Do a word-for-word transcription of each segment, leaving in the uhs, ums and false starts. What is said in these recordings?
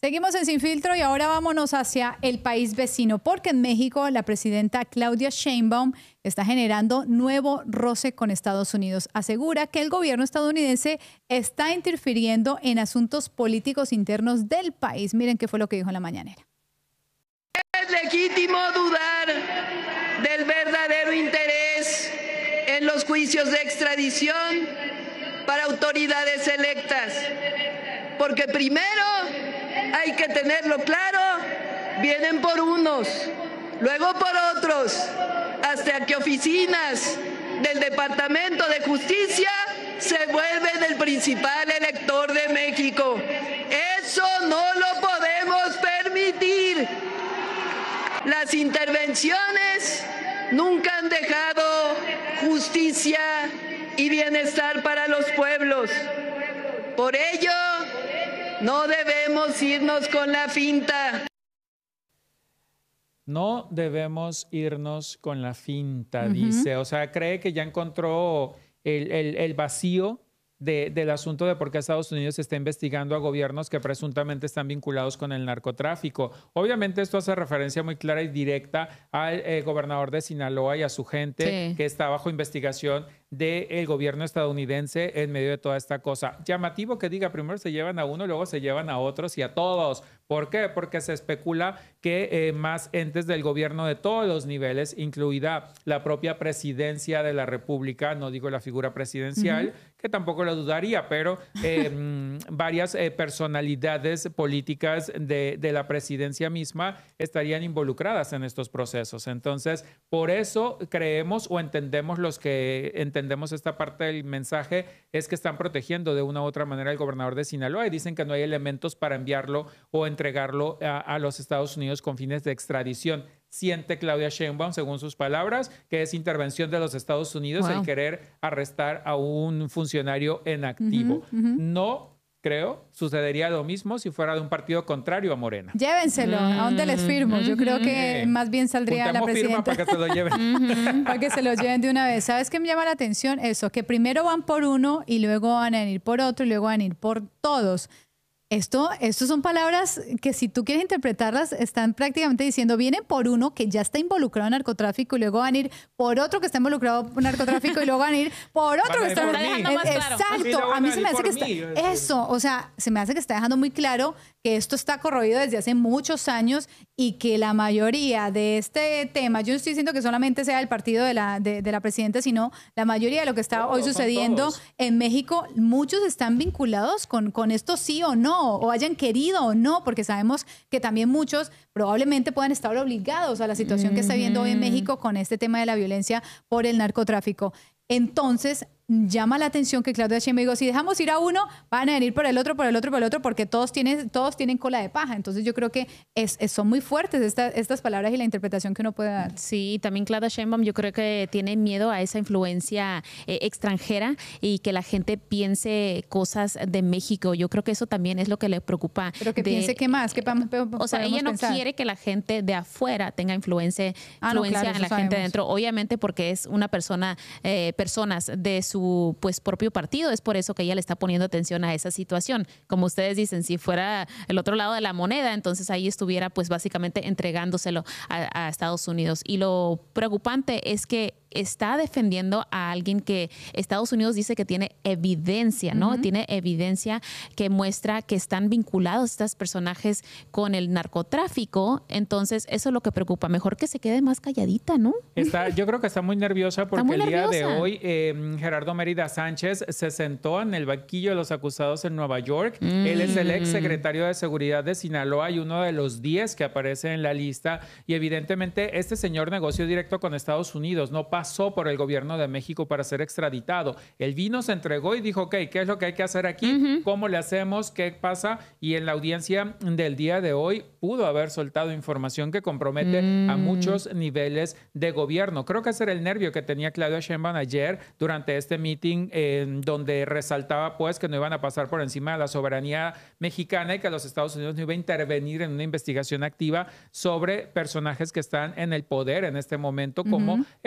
Seguimos en Sin Filtro y ahora vámonos hacia el país vecino, porque en México la presidenta Claudia Sheinbaum está generando nuevo roce con Estados Unidos. Asegura que el gobierno estadounidense está interfiriendo en asuntos políticos internos del país. Miren qué fue lo que dijo en la mañanera. Es legítimo dudar del verdadero interés en los juicios de extradición para autoridades electas, porque primero hay que tenerlo claro, vienen por unos, luego por otros, hasta que oficinas del Departamento de Justicia se vuelven el principal elector de México. Eso no lo podemos permitir. Las intervenciones nunca han dejado justicia y bienestar para los pueblos. Por ello, no debemos irnos con la finta. No debemos irnos con la finta, Uh-huh. dice. O sea, cree que ya encontró el, el, el vacío de, del asunto de por qué Estados Unidos está investigando a gobiernos que presuntamente están vinculados con el narcotráfico. Obviamente esto hace referencia muy clara y directa al eh, gobernador de Sinaloa y a su gente sí. que está bajo investigación del gobierno estadounidense en medio de toda esta cosa. Llamativo que diga, primero se llevan a uno, luego se llevan a otros y a todos. ¿Por qué? Porque se especula que eh, más entes del gobierno de todos los niveles, incluida la propia presidencia de la República, no digo la figura presidencial, uh-huh. que tampoco lo dudaría, pero eh, varias eh, personalidades políticas de, de la presidencia misma estarían involucradas en estos procesos. Entonces, por eso creemos o entendemos los que entendemos entendemos esta parte del mensaje, es que están protegiendo de una u otra manera al gobernador de Sinaloa y dicen que no hay elementos para enviarlo o entregarlo a, a los Estados Unidos con fines de extradición. Siente Claudia Sheinbaum, según sus palabras, que es intervención de los Estados Unidos wow. el querer arrestar a un funcionario en activo. Uh-huh, uh-huh. No creo, sucedería lo mismo si fuera de un partido contrario a Morena. Llévenselo, mm. ¿a dónde les firmo? Yo creo que eh, más bien saldría la presidenta. Para que se lo lleven. Para que se lo lleven de una vez. ¿Sabes qué me llama la atención? Eso, que primero van por uno y luego van a ir por otro y luego van a ir por todos. Esto, esto son palabras que si tú quieres interpretarlas están prácticamente diciendo vienen por uno que ya está involucrado en narcotráfico y luego van a ir por otro que está involucrado en narcotráfico y luego van a ir por otro que está involucrado. Exacto, a mí se me hace que está, eso, o sea, se me hace que está dejando muy claro que esto está corroído desde hace muchos años y que la mayoría de este tema, yo no estoy diciendo que solamente sea el partido de la, de, de la presidenta, sino la mayoría de lo que está todos, hoy sucediendo en México, muchos están vinculados con, con esto sí o no, o hayan querido o no, porque sabemos que también muchos probablemente puedan estar obligados a la situación mm-hmm. que está viviendo hoy en México con este tema de la violencia por el narcotráfico. Entonces, llama la atención que Claudia Sheinbaum dijo, si dejamos ir a uno, van a venir por el otro, por el otro, por el otro, porque todos tienen, todos tienen cola de paja. Entonces yo creo que es, es, son muy fuertes esta, estas palabras y la interpretación que uno puede dar. Sí, también Claudia Sheinbaum yo creo que tiene miedo a esa influencia eh, extranjera y que la gente piense cosas de México. Yo creo que eso también es lo que le preocupa. Pero que de, piense qué más, qué O sea, ella no pensar? quiere que la gente de afuera tenga influencia, ah, influencia no, claro, en la sabemos. gente de dentro. Obviamente porque es una persona, eh, personas de su su pues propio partido, es por eso que ella le está poniendo atención a esa situación. Como ustedes dicen, si fuera el otro lado de la moneda, entonces ahí estuviera pues básicamente entregándoselo a, a Estados Unidos. Y lo preocupante es que está defendiendo a alguien que Estados Unidos dice que tiene evidencia, ¿no? Uh-huh. Tiene evidencia que muestra que están vinculados estos personajes con el narcotráfico. Entonces, eso es lo que preocupa. Mejor que se quede más calladita, ¿no? Está, yo creo que está muy nerviosa porque muy el día nerviosa. de hoy eh, Gerardo Mérida Sánchez se sentó en el banquillo de los acusados en Nueva York. Mm. Él es el ex secretario de Seguridad de Sinaloa y uno de los diez que aparece en la lista. Y evidentemente este señor negoció directo con Estados Unidos. No pasa pasó por el gobierno de México para ser extraditado. Él vino, se entregó y dijo, ok, ¿qué es lo que hay que hacer aquí? Uh-huh. ¿Cómo le hacemos? ¿Qué pasa? Y en la audiencia del día de hoy pudo haber soltado información que compromete mm. a muchos niveles de gobierno. Creo que ese era el nervio que tenía Claudia Sheinbaum ayer durante este meeting eh, donde resaltaba pues que no iban a pasar por encima de la soberanía mexicana y que los Estados Unidos no iban a intervenir en una investigación activa sobre personajes que están en el poder en este momento, como uh-huh. el gobernador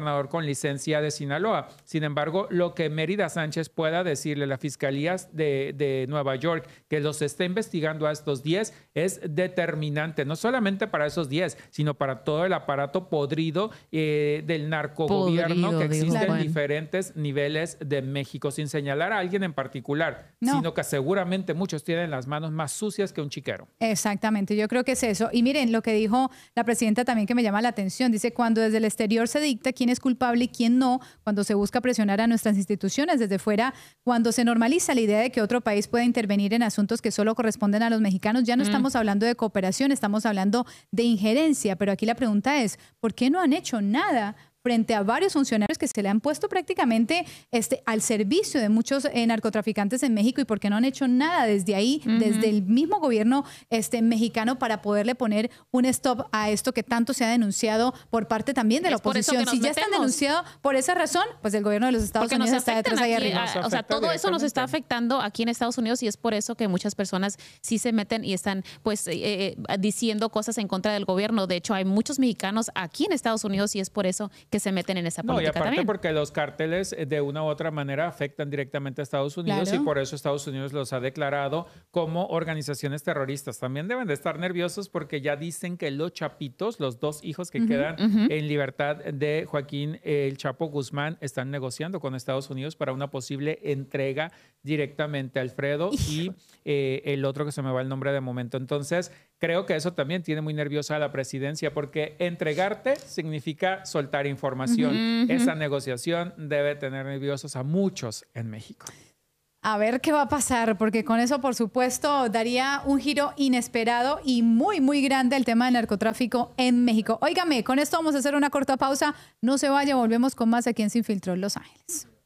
gobernador con licencia de Sinaloa. Sin embargo, lo que Mérida Sánchez pueda decirle a la Fiscalía de, de Nueva York, que los está investigando a estos diez, es determinante, no solamente para esos diez, sino para todo el aparato podrido eh, del narcogobierno Podrido, que existe digo, en Juan. diferentes niveles de México, sin señalar a alguien en particular, No. sino que seguramente muchos tienen las manos más sucias que un chiquero. Exactamente, yo creo que es eso. Y miren lo que dijo la presidenta también que me llama la atención. Dice, cuando desde el exterior se dicta quién es culpable y quién no, cuando se busca presionar a nuestras instituciones desde fuera, cuando se normaliza la idea de que otro país pueda intervenir en asuntos que solo corresponden a los mexicanos, ya no mm. estamos hablando de cooperación, estamos hablando de injerencia. Pero aquí la pregunta es, ¿por qué no han hecho nada frente a varios funcionarios que se le han puesto prácticamente este, al servicio de muchos eh, narcotraficantes en México, y por qué no han hecho nada desde ahí, uh-huh. desde el mismo gobierno este, mexicano, para poderle poner un stop a esto que tanto se ha denunciado por parte también de la es oposición? Si ya metemos. están denunciados por esa razón, pues el gobierno de los Estados Porque Unidos está detrás ahí arriba. A, o sea, todo eso nos está afectando aquí en Estados Unidos, y es por eso que muchas personas sí se meten y están pues eh, eh, diciendo cosas en contra del gobierno. De hecho, hay muchos mexicanos aquí en Estados Unidos y es por eso que se meten en esa política. No, y aparte también. porque los cárteles de una u otra manera afectan directamente a Estados Unidos, claro. Y por eso Estados Unidos los ha declarado como organizaciones terroristas. También deben de estar nerviosos porque ya dicen que los chapitos, los dos hijos que uh-huh, quedan uh-huh. en libertad de Joaquín El Chapo Guzmán, están negociando con Estados Unidos para una posible entrega directamente a Alfredo y eh, el otro que se me va el nombre de momento. Entonces, creo que eso también tiene muy nerviosa a la presidencia, porque entregarte significa soltar información. Uh-huh, uh-huh. Esa negociación debe tener nerviosos a muchos en México. A ver qué va a pasar, porque con eso, por supuesto, daría un giro inesperado y muy, muy grande el tema del narcotráfico en México. Óigame, con esto vamos a hacer una corta pausa. No se vaya, volvemos con más aquí en Sin Filtro Los Ángeles.